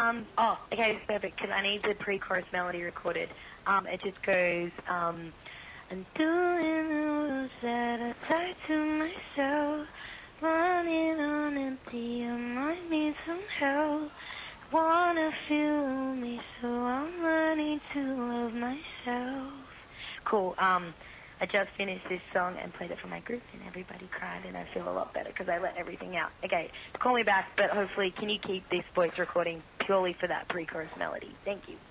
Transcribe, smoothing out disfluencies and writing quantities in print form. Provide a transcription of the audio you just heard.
Okay, it's perfect, because I need the pre-chorus melody recorded. It just goes, and doing the words that I tie to myself, running on empty, I might need some help. Wanna feel me, so I'm learning to love myself. Cool. I just finished this song and played it for my group, and everybody cried, and I feel a lot better because I let everything out. Okay, call me back, but hopefully, can you keep this voice recording purely for that pre-chorus melody? Thank you.